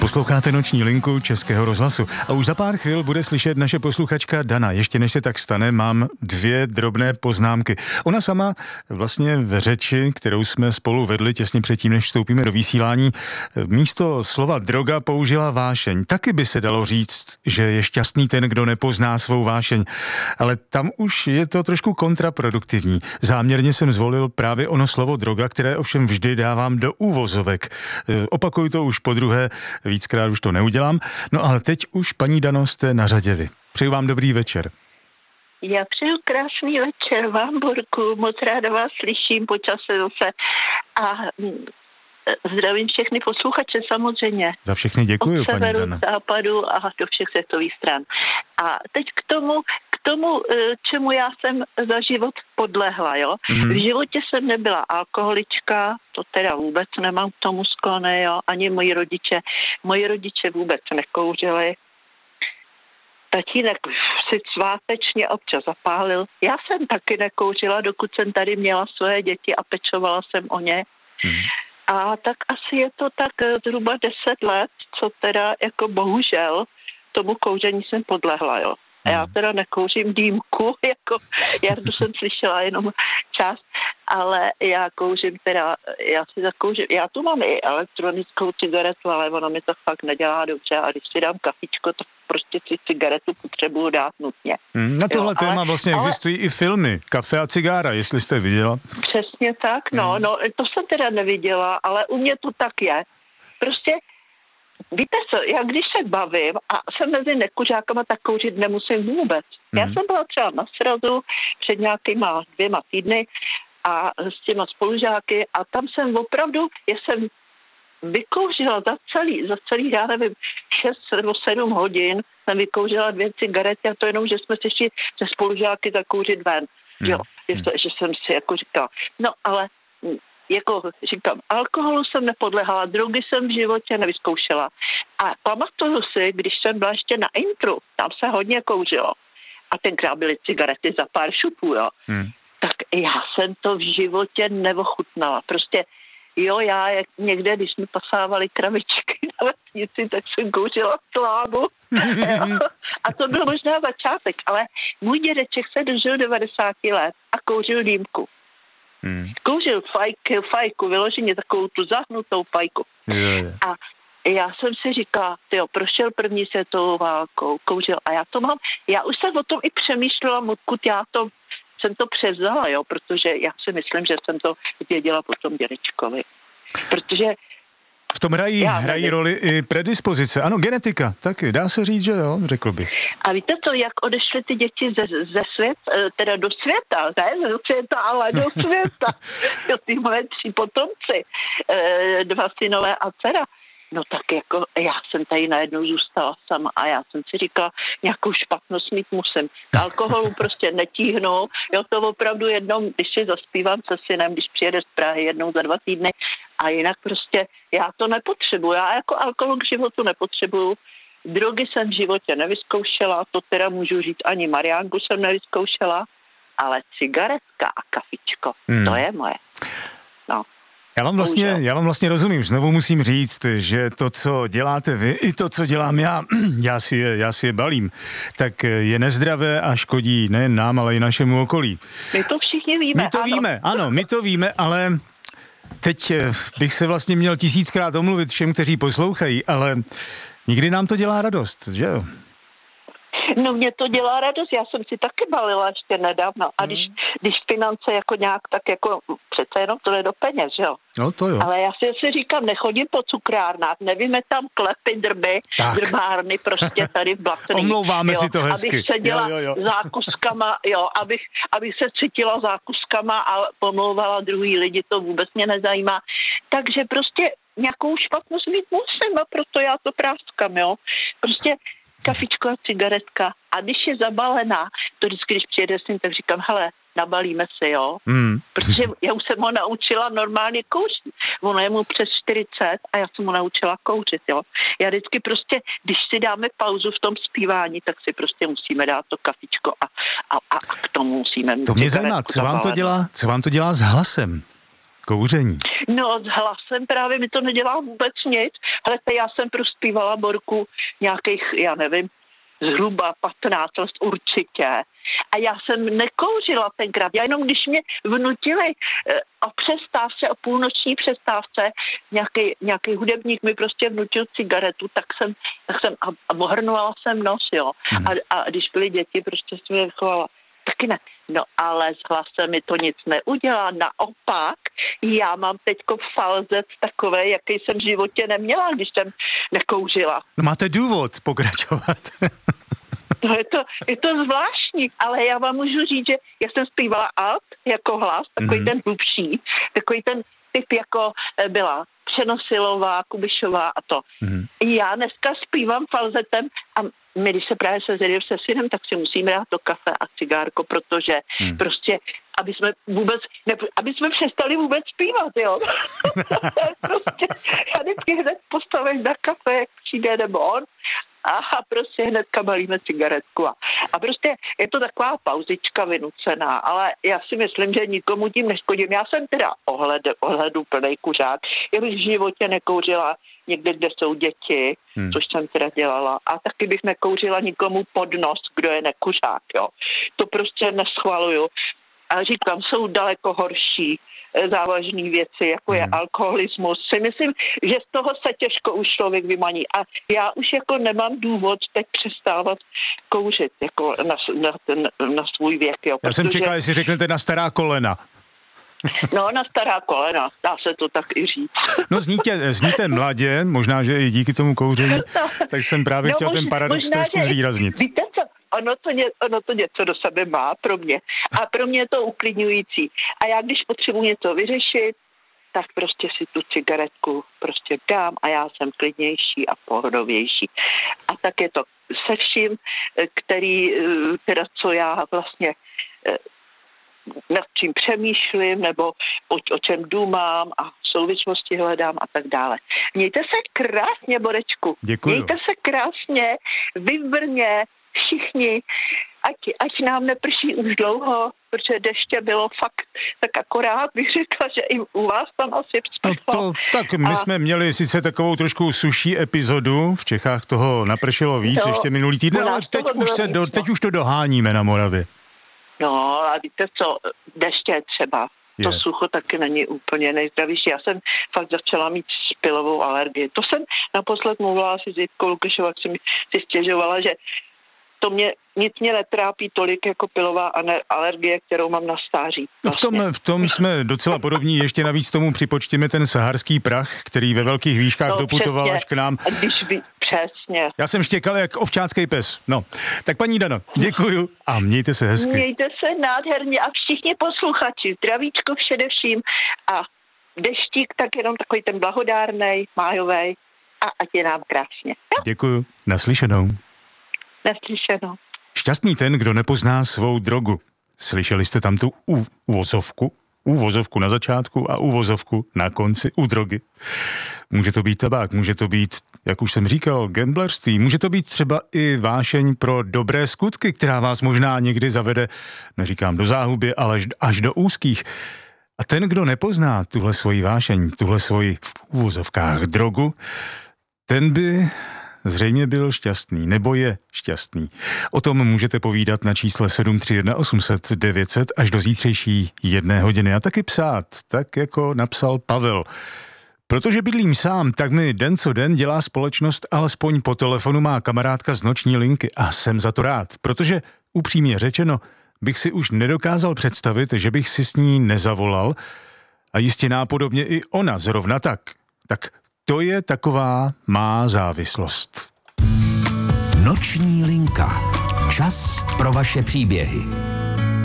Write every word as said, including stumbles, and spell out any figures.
Posloucháte Noční linku Českého rozhlasu a už za pár chvil bude slyšet naše posluchačka Dana. Ještě než se tak stane, mám dvě drobné poznámky. Ona sama vlastně v řeči, kterou jsme spolu vedli těsně předtím, než vstoupíme do vysílání, místo slova droga použila vášeň. Taky by se dalo říct, že je šťastný ten, kdo nepozná svou vášeň. Ale tam už je to trošku kontraproduktivní. Záměrně jsem zvolil právě ono slovo droga, které ovšem vždy dávám do úvozovek. Opakuju to už podruhé, víckrát už to neudělám. No ale teď už, paní Dano, jste na řadě vy. Přeju vám dobrý večer. Já přeju krásný večer vám, Borku, moc ráda vás slyším po čase zase a zdravím všechny posluchače samozřejmě. Za všechny děkuji, od paní severu, Dana. západu a do všech světových stran. A teď k tomu, k tomu, čemu já jsem za život podlehla, jo. Mm-hmm. V životě jsem nebyla alkoholička, to teda vůbec nemám k tomu sklony, jo, ani moji rodiče. Moji rodiče vůbec nekouřili. Tatínek si svátečně občas zapálil. Já jsem taky nekouřila, dokud jsem tady měla svoje děti a pečovala jsem o ně. Mm. A tak asi je to tak zhruba deset let, co teda jako bohužel tomu kouření jsem podlehla, jo. A já teda nekouřím dýmku, jako Jardu jsem slyšela jenom část, ale já kouřím teda, já si zakouřím, já tu mám i elektronickou cigaretu, ale ono mi to fakt nedělá dobře a když si dám kafičko, tak prostě si cigaretu potřebuju dát nutně. Hmm, na tohle jo, téma ale, vlastně ale, existují i filmy, Kafe a cigára, jestli jste viděla. Přesně tak, no, hmm. no, to jsem teda neviděla, ale u mě to tak je. Prostě víte co, já když se bavím a jsem mezi nekuřákama, tak kouřit nemusím vůbec. Mm. Já jsem byla třeba na srazu před nějakýma dvěma týdny a s těma spolužáky a tam jsem opravdu, já jsem vykouřila za celý, za celý, já nevím, šest nebo sedm hodin jsem vykouřila dvě cigarety a to jenom, že jsme si šli se spolužáky zakouřit ven. Mm. Jo, že, že jsem si jako říkala, no ale jako říkám, alkoholu jsem nepodlehala, drogy jsem v životě nevyzkoušela. A pamatuju si, když jsem byla ještě na intru, tam se hodně kouřilo. A tenkrát byly cigarety za pár šupů, jo. Hmm. Tak já jsem to v životě neochutnala. Prostě jo, já jak někde, když mi pasávali kravičky na vesnici, tak jsem kouřila slávu. A to byl možná začátek, ale můj dědeček se dožil devadesát let a kouřil dýmku. Hmm. Kouřil fajku, fajku, vyloženě takovou tu zahnutou fajku. Je, je. A já jsem si říkala, tyjo, prošel první světovou válkou, kouřil. A já to mám, já už jsem o tom i přemýšlela, odkud já to, jsem to převzala, jo, protože já si myslím, že jsem to věděla po tom dědečkovi. Protože v tom hrají, hrají roli i predispozice. Ano, genetika, taky, dá se říct, že jo, řekl bych. A víte to, jak odešly ty děti ze, ze svět, teda do světa, ne ze světa, ale do světa. Jo, ty moje tři potomci, dva synové a dcera. No tak jako já jsem tady najednou zůstala sama a já jsem si říkala, nějakou špatnost mít musím. K alkoholu prostě netíhnu. Jo, to opravdu jednou, když si zaspívám se synem, když přijede z Prahy jednou za dva týdny a jinak prostě já to nepotřebuju. Já jako alkohol k životu nepotřebuju. Drogy jsem v životě nevyzkoušela, to teda můžu říct, ani Mariánku jsem nevyzkoušela, ale cigaretka a kafičko, hmm. to je moje. No. Já vám, vlastně, já vám vlastně rozumím, znovu musím říct, že to, co děláte vy, i to, co dělám já, já si je, já si je balím, tak je nezdravé a škodí nejen nám, ale i našemu okolí. My to všichni víme. My to ano. víme, ano, my to víme, ale teď bych se vlastně měl tisíckrát omluvit všem, kteří poslouchají, ale nikdy nám to dělá radost, že jo? No mě to dělá radost, já jsem si taky balila ještě nedávno a když, když finance jako nějak, tak jako přece jenom to jde do peněz, že jo? No to jo. Ale já si, si říkám, nechodím po cukrárnách, nevíme tam klepy, drby, tak. drbárny prostě tady v Blacený. Omlouváme jo, si to hezky. Abych seděla jo, jo, jo. zákuskama, jo, abych, abych se cítila zákuskama a pomlouvala druhý lidi, to vůbec mě nezajímá. Takže prostě nějakou špatnost mít musím a proto já to práskám, jo. Prostě kafičko a cigaretka. A když je zabalená, to vždycky, když přijede s ním, tak říkám, hele, nabalíme se, jo. Mm. Protože já už jsem ho naučila normálně kouřit. Ono je mu přes čtyřicet a já jsem ho naučila kouřit, jo. Já vždycky prostě, když si dáme pauzu v tom zpívání, tak si prostě musíme dát to kafičko a, a, a, a k tomu musíme mít. To mě zajímá, co vám to dělá, co vám to dělá s hlasem? Kouření. No, s hlasem právě mi to nedělá vůbec nic. Hledajte, já jsem prospívala Borku nějakých, já nevím, zhruba patnáct let určitě. A já jsem nekouřila tenkrát. Já jenom, když mě vnutili o přestávce, o půlnoční přestávce, nějaký, nějaký hudebník mi prostě vnutil cigaretu, tak jsem, tak jsem a, a ohrnovala jsem nos, jo. Hmm. A, a když byly děti, prostě jsem je vychovala. Taky ne. No ale s hlasem mi to nic neudělá. Naopak, já mám teďko falzet takovej, jaký jsem v životě neměla, když jsem nekouřila. No máte důvod pokračovat. No je to, je to zvláštní, ale já vám můžu říct, že já jsem zpívala alt jako hlas, takový mm-hmm. ten hlubší, takový ten typ jako byla Přenosilová, Kubišová a to. Mm-hmm. Já dneska zpívám falzetem a my, když se právě sezřeli se synem, tak si musíme dát to kafe a cigárko, protože mm. prostě, aby jsme vůbec, ne, aby jsme přestali vůbec zpívat, jo. Prostě, já vždycky hned postavím na kafe, jak přijde nebo on, a prostě hnedka balíme cigaretku. A, a prostě je to taková pauzička vynucená, ale já si myslím, že nikomu tím neškodím. Já jsem teda ohled, ohledu plnej kuřák. Já bych v životě nekouřila někde, kde jsou děti, hmm. což jsem teda dělala. A taky bych nekouřila nikomu pod nos, kdo je nekuřák, jo. To prostě neschvaluju. A říkám, jsou daleko horší závažné věci, jako je hmm. alkoholismus. Si myslím, že z toho se těžko už člověk vymaní. A já už jako nemám důvod teď přestávat kouřit jako na, na, ten, na svůj věk. Jo, já jsem čekal, jestli řeknete na stará kolena. No, na stará kolena, dá se to tak i říct. No zníte, zníte mladě, možná, že i díky tomu kouření, no, tak jsem právě no, chtěl mož, ten paradox trošku zvýraznit. Víte co? Ono to, ně, ono to něco do sebe má pro mě. A pro mě je to uklidňující. A já, když potřebuji něco vyřešit, tak prostě si tu cigaretku prostě dám a já jsem klidnější a pohodovější. A tak je to se vším, který, teda co já vlastně nad čím přemýšlím, nebo o, o čem důmám a v souvislosti hledám a tak dále. Mějte se krásně, Borečku. Děkuju. Mějte se krásně, vybrně, všichni, ať, ať nám neprší už dlouho, protože deště bylo fakt tak akorát, bych řekla, že i u vás tam asi no to, Tak my a... jsme měli sice takovou trošku suší epizodu, v Čechách toho napršelo víc to, ještě minulý týden, ale teď už, se do, teď už to doháníme na Moravě. No a víte co, deště třeba, to je. Sucho taky není úplně nejzdravější. Já jsem fakt začala mít špilovou alergii. To jsem naposled mluvila asi s Jitkou Lukášovou, jak jsem si stěžovala, že to mě nic mě netrápí tolik jako pilová alergie, kterou mám na stáří. No v, tom, v tom jsme docela podobní. Ještě navíc tomu připočtěme ten saharský prach, který ve velkých výškách no, doputoval přesně. Až k nám. A když by, přesně. Já jsem štěkal jak ovčácký pes. No, tak paní Dano, děkuju a mějte se hezky. Mějte se nádherně a všichni posluchači, zdravíčko především a deštík tak jenom takový ten blahodárnej, májovej a ať je nám krásně. Ja? Děkuju, naslyšenou. Neslyšeno. Šťastný ten, kdo nepozná svou drogu. Slyšeli jste tam tu uvozovku? Uvozovku na začátku a uvozovku na konci u drogy. Může to být tabák, může to být, jak už jsem říkal, gamblerství, může to být třeba i vášeň pro dobré skutky, která vás možná někdy zavede, neříkám do záhuby, ale až do úzkých. A ten, kdo nepozná tuhle svoji vášeň, tuhle svoji v uvozovkách drogu, ten by zřejmě byl šťastný, nebo je šťastný. O tom můžete povídat na čísle sedm tři jedna osm set devět set až do zítřejší jedné hodiny a taky psát, tak jako napsal Pavel. Protože bydlím sám, tak mi den co den dělá společnost, alespoň po telefonu má kamarádka z noční linky a jsem za to rád, protože upřímně řečeno bych si už nedokázal představit, že bych si s ní nezavolal a jistě nápodobně i ona zrovna tak. Tak to je taková má závislost. Noční linka. Čas pro vaše příběhy.